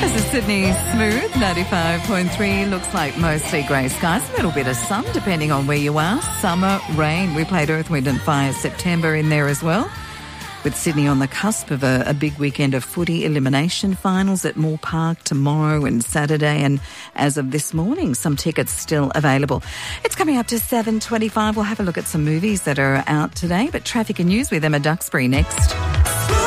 This is Sydney Smooth, 95.3. Looks like mostly grey skies. A little bit of sun, depending on where you are. Summer, rain. We played Earth, Wind and Fire September in there as well. With Sydney on the cusp of a big weekend of footy elimination finals at Moore Park tomorrow and Saturday. And as of this morning, some tickets still available. It's coming up to 7:25. We'll have a look at some movies that are out today. But traffic and news with Emma Duxbury next.